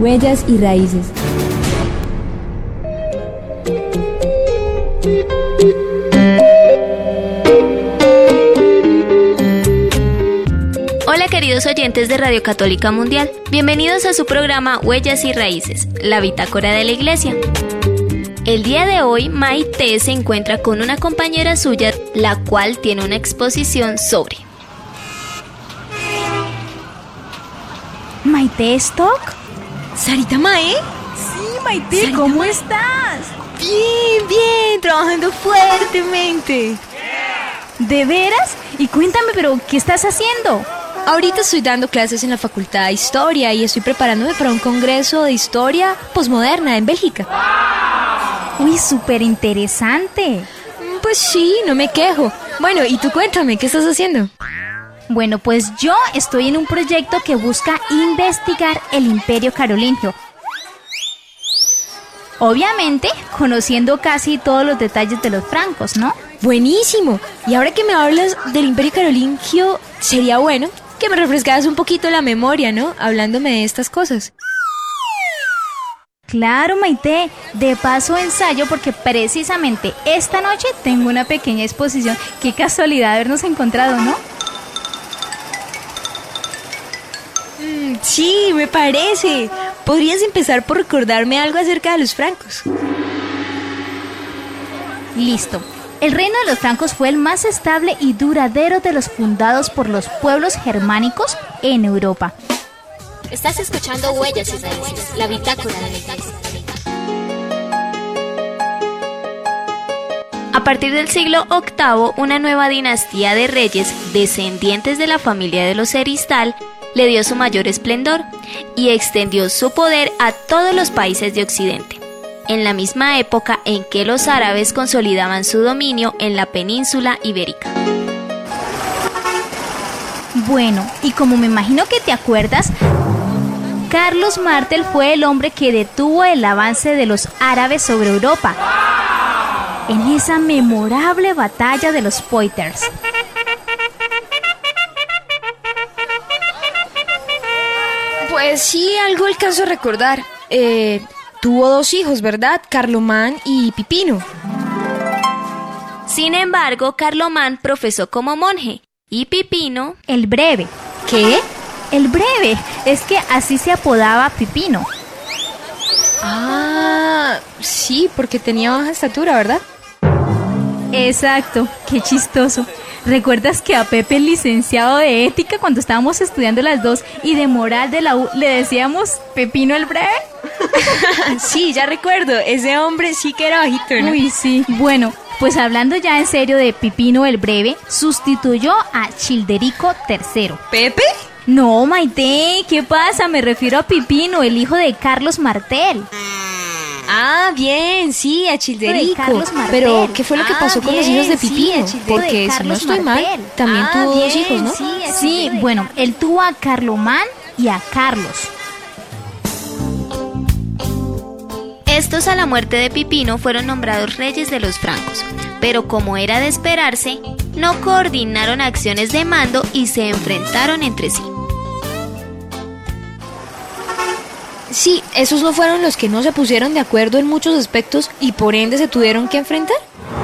Huellas y raíces. Hola queridos oyentes de Radio Católica Mundial, bienvenidos a su programa Huellas y Raíces, la bitácora de la Iglesia. El día de hoy, Maite se encuentra con una compañera suya, la cual tiene una exposición sobre... ¿Maite Stock? ¿Sarita Mae? Sí, Maite, ¿cómo estás? Bien, trabajando fuertemente. ¿De veras? Y cuéntame, pero ¿qué estás haciendo? Ahorita estoy dando clases en la Facultad de Historia y estoy preparándome para un congreso de historia posmoderna en Bélgica. Uy, súper interesante. Pues sí, no me quejo. Bueno, y tú cuéntame, ¿qué estás haciendo? Bueno, pues yo estoy en un proyecto que busca investigar el Imperio Carolingio. Obviamente, conociendo casi todos los detalles de los francos, ¿no? Buenísimo. Y ahora que me hablas del Imperio Carolingio, sería bueno que me refrescaras un poquito la memoria, ¿no? Hablándome de estas cosas. Claro, Maite. De paso ensayo porque precisamente esta noche tengo una pequeña exposición. Qué casualidad habernos encontrado, ¿no? Sí, me parece. ¿Podrías empezar por recordarme algo acerca de los francos? Listo. El reino de los francos fue el más estable y duradero de los fundados por los pueblos germánicos en Europa. Estás escuchando Huellas y Raíces, la bitácora de la Iglesia. A partir del siglo VIII, una nueva dinastía de reyes, descendientes de la familia de los Heristal, le dio su mayor esplendor y extendió su poder a todos los países de Occidente, en la misma época en que los árabes consolidaban su dominio en la península ibérica. Bueno, y como me imagino que te acuerdas, Carlos Martel fue el hombre que detuvo el avance de los árabes sobre Europa en esa memorable batalla de los Poitiers. Pues sí, algo alcanzo a recordar. Tuvo 2 hijos, ¿verdad? Carlomán y Pipino. Sin embargo, Carlomán profesó como monje y Pipino... El breve. ¿Qué? El breve, es que así se apodaba Pipino. Ah, sí, porque tenía baja estatura, ¿verdad? Exacto, qué chistoso. ¿Recuerdas que a Pepe, el licenciado de ética, cuando estábamos estudiando las dos, y de moral de la U, le decíamos Pepino el breve? Sí, ya recuerdo, ese hombre sí que era bajito, ¿no? Uy, sí. Bueno, pues hablando ya en serio de Pipino el breve, sustituyó a Childerico III. ¿Pepe? No, Maite, ¿qué pasa? Me refiero a Pipino, el hijo de Carlos Martel. Ah, bien, sí, a Childerico. Carlos Martel. Pero, ¿qué fue lo que pasó con los hijos de Pipino? Sí, porque si no estoy mal, también tuvo 2 hijos, ¿no? Sí, bueno, él tuvo a Carlomán y a Carlos. Estos a la muerte de Pipino fueron nombrados reyes de los francos, pero como era de esperarse, no coordinaron acciones de mando y se enfrentaron entre sí. Sí, esos no fueron los que no se pusieron de acuerdo en muchos aspectos y por ende se tuvieron que enfrentar.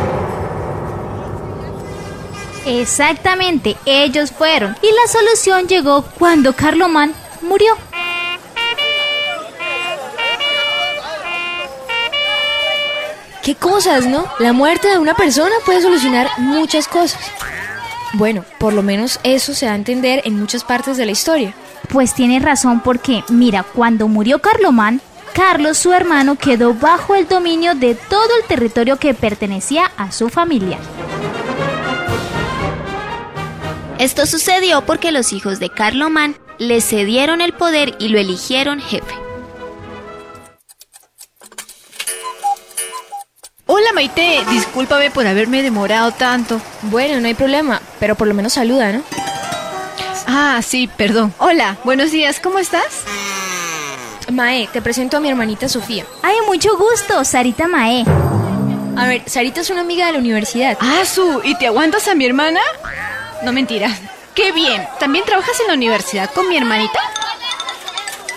Exactamente, ellos fueron. Y la solución llegó cuando Carlomán murió. ¿Qué cosas, no? La muerte de una persona puede solucionar muchas cosas. Bueno, por lo menos eso se da a entender en muchas partes de la historia. Pues tienes razón porque, mira, cuando murió Carlomán, Carlos, su hermano, quedó bajo el dominio de todo el territorio que pertenecía a su familia. Esto sucedió porque los hijos de Carlomán le cedieron el poder y lo eligieron jefe. Hola Maite, discúlpame por haberme demorado tanto. Bueno, no hay problema, pero por lo menos saluda, ¿no? Ah, sí, perdón. Hola, buenos días, ¿cómo estás? Mae, te presento a mi hermanita Sofía. Ay, mucho gusto, Sarita Mae. A ver, Sarita es una amiga de la universidad. Ah, ¿y te aguantas a mi hermana? No, mentira. ¡Qué bien! ¿También trabajas en la universidad con mi hermanita?